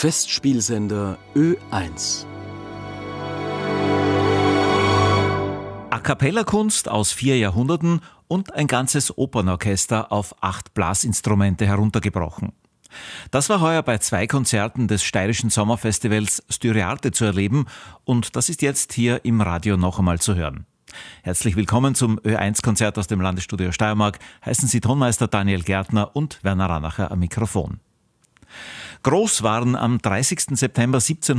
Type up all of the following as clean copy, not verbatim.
Festspielsender Ö1. A-cappella-Kunst aus 4 Jahrhunderten und ein ganzes Opernorchester auf 8 Blasinstrumente heruntergebrochen. Das war heuer bei 2 Konzerten des Steirischen Sommerfestivals Styriarte zu erleben und das ist jetzt hier im Radio noch einmal zu hören. Herzlich willkommen zum Ö1-Konzert aus dem Landesstudio Steiermark. Heißen Sie Tonmeister Daniel Gärtner und Werner Ranacher am Mikrofon. Groß waren am 30. September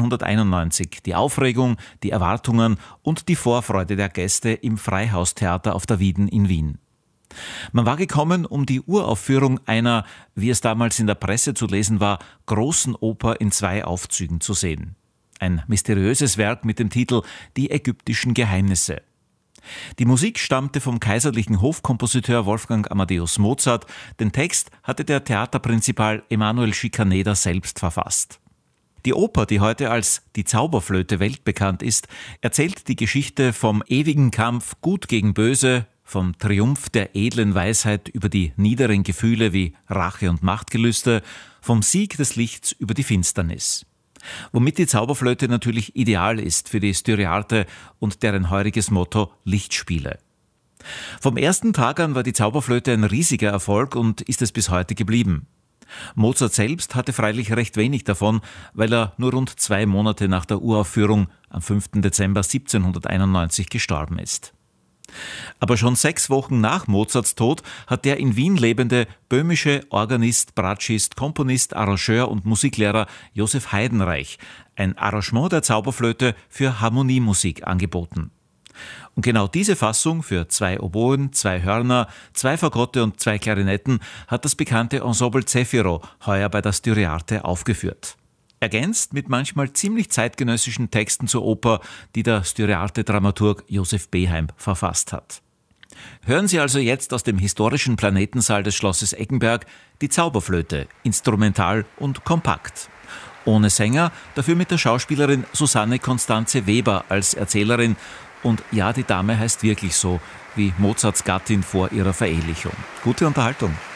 1791 die Aufregung, die Erwartungen und die Vorfreude der Gäste im Freihaustheater auf der Wieden in Wien. Man war gekommen, um die Uraufführung einer, wie es damals in der Presse zu lesen war, großen Oper in 2 Aufzügen zu sehen. Ein mysteriöses Werk mit dem Titel »Die ägyptischen Geheimnisse«. Die Musik stammte vom kaiserlichen Hofkompositeur Wolfgang Amadeus Mozart. Den Text hatte der Theaterprinzipal Emanuel Schikaneder selbst verfasst. Die Oper, die heute als Die Zauberflöte weltbekannt ist, erzählt die Geschichte vom ewigen Kampf Gut gegen Böse, vom Triumph der edlen Weisheit über die niederen Gefühle wie Rache und Machtgelüste, vom Sieg des Lichts über die Finsternis. Womit die Zauberflöte natürlich ideal ist für die Styriarte und deren heuriges Motto Lichtspiele. Vom ersten Tag an war die Zauberflöte ein riesiger Erfolg und ist es bis heute geblieben. Mozart selbst hatte freilich recht wenig davon, weil er nur rund 2 Monate nach der Uraufführung am 5. Dezember 1791 gestorben ist. Aber schon 6 Wochen nach Mozarts Tod hat der in Wien lebende böhmische Organist, Bratschist, Komponist, Arrangeur und Musiklehrer Josef Heidenreich ein Arrangement der Zauberflöte für Harmoniemusik angeboten. Und genau diese Fassung für 2 Oboen, 2 Hörner, 2 Fagotte und 2 Klarinetten hat das bekannte Ensemble Zefiro heuer bei der Styriarte aufgeführt. Ergänzt mit manchmal ziemlich zeitgenössischen Texten zur Oper, die der Styriarte-Dramaturg Josef Beheim verfasst hat. Hören Sie also jetzt aus dem historischen Planetensaal des Schlosses Eggenberg die Zauberflöte, instrumental und kompakt. Ohne Sänger, dafür mit der Schauspielerin Susanne Constanze Weber als Erzählerin. Und ja, die Dame heißt wirklich so, wie Mozarts Gattin vor ihrer Verehelichung. Gute Unterhaltung.